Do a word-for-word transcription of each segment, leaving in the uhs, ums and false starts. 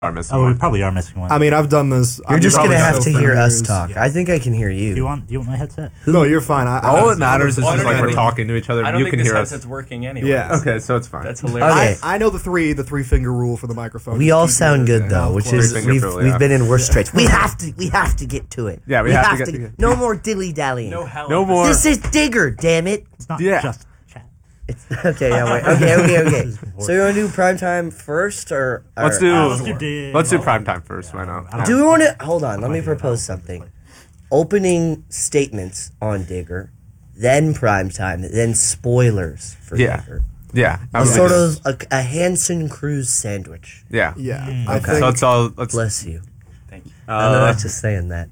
are missing Oh, we one. probably are missing one. I mean, I've done this. You're I've just done gonna this have show to for hear us years. talk. I think I can hear you. do you want? Do you want my headset? No, you're fine. I, All I, that matters is I just don't like we're think- talking to each other. I don't You think can this hear us. headset's working anyway. Yeah. Okay, so it's fine. That's hilarious. Okay. I, I know the three, the three finger rule for the microphone. We Just all keep sound it- good though, of which course. is Finger we've fill, we've yeah. been in worse traits. We have to we have to get to it. Yeah, we have to get to. to- No more dilly dallying. No hell. No more. This is Digger, damn it. It's not Yeah. just chat. It's, okay, yeah, wait. Okay, okay, okay. So you want to do primetime first, or, or Let's do uh, let's do Dig. let's do prime time first. Why not? Do we want to hold on? Let me propose something. Opening statements on Digger, then primetime, then spoilers for Yeah. Digger. Yeah, A absolutely. sort of a, a Hanson Cruise sandwich. Yeah. Yeah. Mm. I Okay. think, So let's all let's Bless you. Thank you. I'm uh, not just saying that.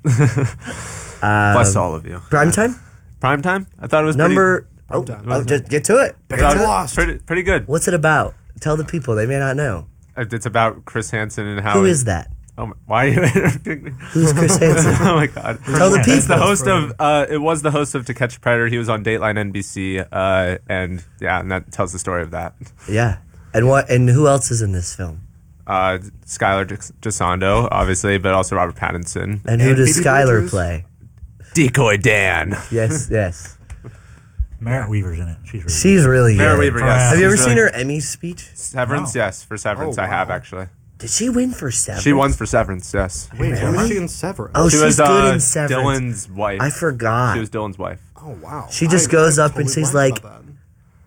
bless all of you. Primetime Prime time. I thought it was number. Oh, Primetime. oh, just get to it. Pretty, I thought it was Lost. pretty, pretty good. What's it about? Tell the people; they may not know. It's about Chris Hansen and how. Who he- is that? Oh my, why are you interrupting me? Who's Chris Hansen? Oh my god! Tell the It's the people. host of. Uh, it was the host of To Catch a Predator. He was on Dateline N B C. Uh, and yeah, and that tells the story of that. Yeah, and what? And who else is in this film? Uh, Skylar Gis- Gisondo, obviously, but also Robert Pattinson. And who And does Phoebe Skylar Bridgers? play? Decoy Dan. Yes, yes. Merritt Weaver's in it. She's really She's really Merritt good. Weaver, yes. Have you ever She's seen really- her Emmy speech? Severance, No. yes. For Severance, Oh, I have wow. actually. Did she win for Severance? She won for Severance, yes. wait, who Really? was she in Severance? Oh, She she's was good uh, in Severance. Dylan's wife. I forgot. She was Dylan's wife. Oh, wow. She just I- goes I up and totally she's blanked like- about that.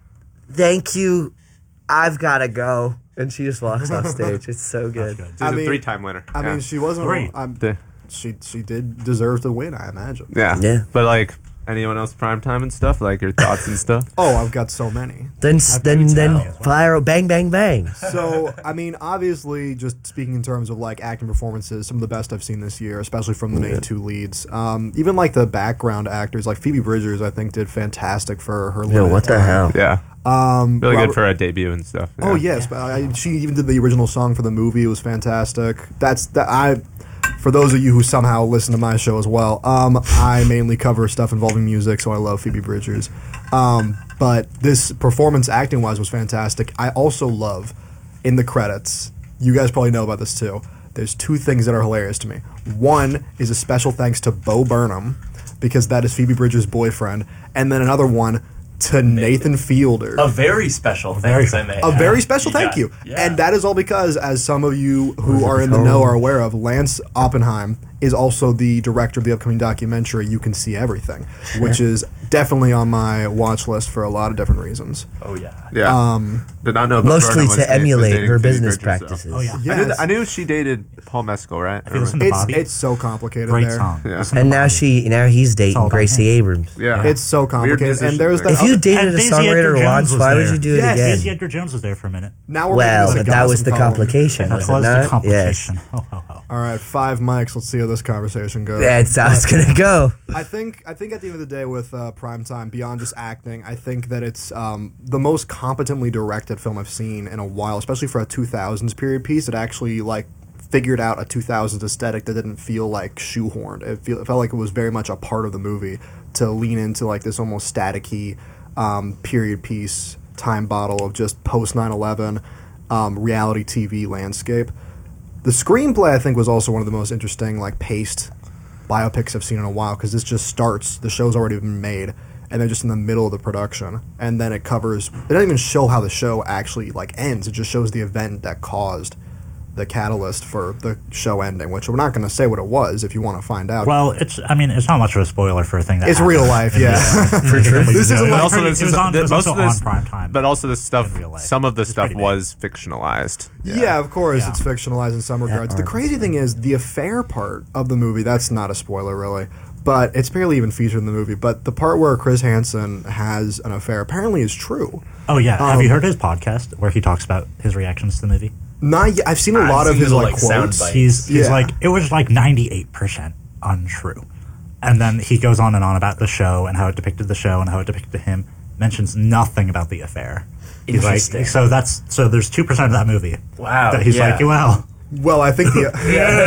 Thank you. I've gotta go. And she just walks off stage. It's so good. good. She's I a mean- three-time winner. I yeah. mean, she wasn't. Great. I'm, The- she she did deserve to win, I imagine. yeah. Yeah. But like anyone else prime time and stuff, like your thoughts and stuff. Oh, I've got so many. Then s- then can then tell as well. fire bang bang bang. So, I mean, obviously, just speaking in terms of like acting performances, some of the best I've seen this year, especially from the main two leads. Um, even like the background actors, like Phoebe Bridgers, I think did fantastic for her. Yo, limited what the time. hell? Yeah. Um, Really Robert- good for a debut and stuff. Oh yeah. yes, but I, she even did the original song for the movie. It was fantastic. That's that I. For those of you who somehow listen to my show as well, um, I mainly cover stuff involving music, so I love Phoebe Bridgers. Um, but this performance acting wise was fantastic. I also love in the credits. You guys probably know about this too. There's two things that are hilarious to me. One is a special thanks to Bo Burnham because that is Phoebe Bridgers' boyfriend, and then another one to Nathan Fielder. A very special very- thanks, I may A add. very special thank got- you. yeah. And that is all because, as some of you who are in the Totally. know are aware of, Lance Oppenheim is also the director of the upcoming documentary You Can See Everything, which is definitely on my watch list for a lot of different reasons. Oh yeah. Yeah. Um, Did not know about Mostly Burnham was to da- was emulate dating her Phoebe business Bridgers, so. practices. Oh yeah. I, knew yes. th- I knew she dated Paul Mescal, right? If you listen to It's, Bobby, it's so complicated great there. song. Yeah. Listen to And now Bobby. she now he's dating all about Gracie him. Abrams. Yeah. It's so complicated. musician And there's there. the If you other- dated And a Daisy songwriter Edgar Jones once, was why would there. you do it Yes. again? Daisy Edgar Jones was there for a minute. now we're Well, getting but into that was gossip the column. complication, That was was it the not? Yes. complication. Ho, ho, ho. All right, five mics. Let's see how this conversation goes. That's how it's gonna go. I think I think at the end of the day with uh, Primetime, beyond just acting, I think that it's um, the most competently directed film I've seen in a while, especially for a two thousands period piece. It actually like figured out a two thousands aesthetic that didn't feel like shoehorned. It, feel, it felt like it was very much a part of the movie to lean into like this almost staticky um, period piece time bottle of just post nine eleven um, reality T V landscape. The screenplay, I think, was also one of the most interesting, like, paced biopics I've seen in a while, because this just starts, the show's already been made, and they're just in the middle of the production, and then it covers, it doesn't even show how the show actually, like, ends, it just shows the event that caused the catalyst for the show ending, which we're not going to say what it was if you want to find out. Well, it's. I mean, it's not much of a spoiler for a thing that. It's happened. real life, yeah. For sure. This isn't But like- also, Also, it this was is- on, the- it was most also of this- on prime time. But also this stuff, in real life. some of the It's stuff pretty big. was fictionalized. Yeah, of course, Yeah. it's fictionalized in some regards. The art crazy thing is, the affair part of the movie, that's not a spoiler, really, but it's barely even featured in the movie, but the part where Chris Hansen has an affair apparently is true. Oh yeah. Have Um, you heard his podcast where he talks about his reactions to the movie? Not yet. I've seen a I've lot of seen his, little, like, like, sound quotes. bites. He's he's Yeah. like it was like ninety-eight percent untrue, and then he goes on and on about the show and how it depicted the show and how it depicted him. Mentions nothing about the affair. He's like, Interesting. so that's so there's two percent of that movie. Wow, That he's yeah. like, well, Well, I think the...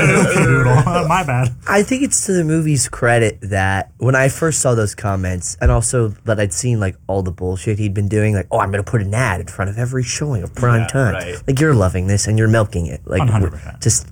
doodle, my bad. I think it's to the movie's credit that when I first saw those comments, and also that I'd seen like all the bullshit he'd been doing, like, oh, I'm going to put an ad in front of every showing of prime Yeah, time. right. Like, you're loving this and you're milking it. Like, one hundred percent. just